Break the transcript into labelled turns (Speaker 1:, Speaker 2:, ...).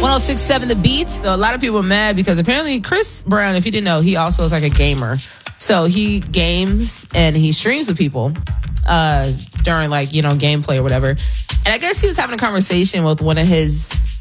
Speaker 1: 106.7 The Beat.
Speaker 2: So a lot of people are mad because apparently Chris Brown, if you didn't know, he also is like a gamer. So he games and he streams with people during like, gameplay or whatever. And I guess he was having a conversation with one of his